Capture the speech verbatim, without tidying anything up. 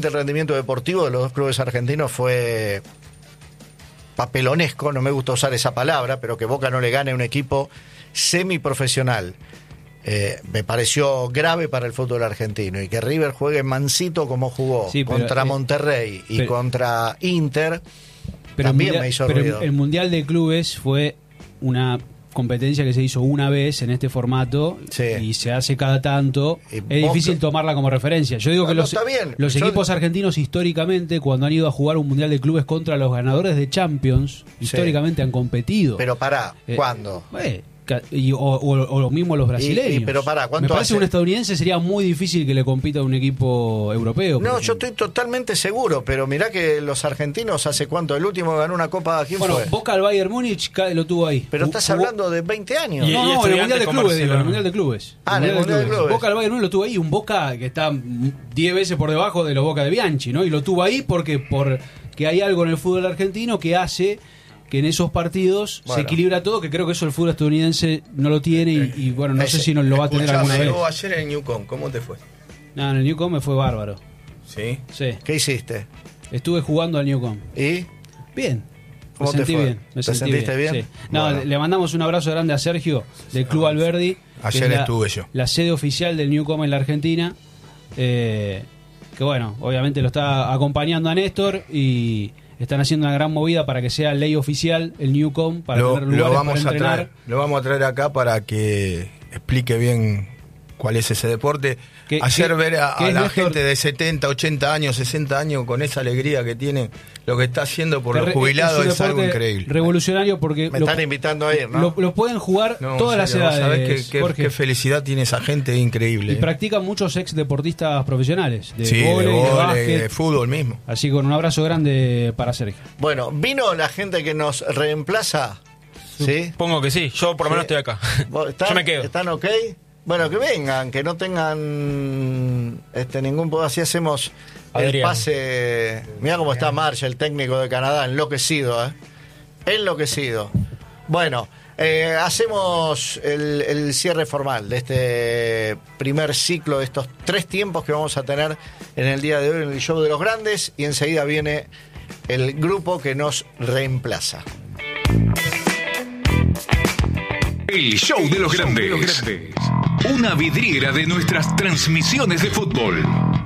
El rendimiento deportivo de los dos clubes argentinos fue papelonesco, no me gusta usar esa palabra, pero que Boca no le gane a un equipo semiprofesional. Eh, me pareció grave para el fútbol argentino, y que River juegue mansito como jugó sí, pero, contra eh, Monterrey y pero, contra Inter pero también mundial, me hizo pero ruido. El Mundial de Clubes fue una competencia que se hizo una vez en este formato sí. y se hace cada tanto. Y es difícil Boca... tomarla como referencia. Yo digo no, que los, no, los Yo... equipos argentinos históricamente, cuando han ido a jugar un Mundial de Clubes contra los ganadores de Champions, sí. históricamente han competido. Pero pará, eh, ¿cuándo? Eh, Y, o, o, o lo mismo los brasileños. Y, y, pero para, ¿cuánto Me parece hace? que un estadounidense sería muy difícil que le compita a un equipo europeo. No, yo estoy totalmente seguro, pero mirá que los argentinos hace cuánto, el último ganó una copa, ¿quién bueno, fue? Boca al Bayern Múnich lo tuvo ahí. Pero estás Jugó... hablando de veinte años. Y, no, no, en el Mundial de Clubes, digo, en el Mundial de Clubes. Ah, en el Mundial de Clubes. Boca al Bayern Múnich lo tuvo ahí, un Boca que está diez veces por debajo de los Boca de Bianchi, ¿no? Y lo tuvo ahí porque por que hay algo en el fútbol argentino que hace que en esos partidos bueno. se equilibra todo, que creo que eso el fútbol estadounidense no lo tiene y, y bueno, no Ese, sé si nos lo va a tener alguna vez. Ayer en Newcomb, ¿cómo te fue? No, en el Newcomb me fue bárbaro. ¿Sí? Sí. ¿Qué hiciste? Estuve jugando al Newcomb. ¿Y? Bien. ¿Cómo me te sentí fue? bien. Me ¿Te sentí sentiste bien? bien? Sí. No, bueno. le, le mandamos un abrazo grande a Sergio del Club Alberdi. Ayer la, estuve yo. La sede oficial del Newcomb en la Argentina. Eh, que bueno, obviamente lo está acompañando a Néstor y están haciendo una gran movida para que sea ley oficial el Newcomb, para lo, tener lugares lo vamos para a entrenar. traer, lo vamos a traer acá para que explique bien cuál es ese deporte. ¿Qué, Ayer qué, ver a, qué a la Néstor? gente de setenta, ochenta años, sesenta años con esa alegría que tiene, lo que está haciendo por los jubilados es, es algo increíble. Revolucionario porque me lo, están invitando a ir, ¿no? Lo, lo pueden jugar no, todas las edades. ¿Sabés qué, qué, qué felicidad tiene esa gente? Increíble. Y eh. practican muchos ex deportistas profesionales de sí, vóley, de, de, vole, básquet, de fútbol mismo. Así que un abrazo grande para Sergio. Bueno, ¿vino la gente que nos reemplaza? ¿Sí? Supongo que sí, yo por lo menos ¿Sí? estoy acá. ¿Están, yo me quedo. ¿Están ok? Bueno, que vengan, que no tengan este ningún... Así hacemos Adrián. El pase... Mirá cómo está Marsh, el técnico de Canadá, enloquecido, ¿eh? Enloquecido. Bueno, eh, hacemos el, el cierre formal de este primer ciclo, de estos tres tiempos que vamos a tener en el día de hoy en el Show de los Grandes, y enseguida viene el grupo que nos reemplaza. El Show de los Grandes. Una vidriera de nuestras transmisiones de fútbol.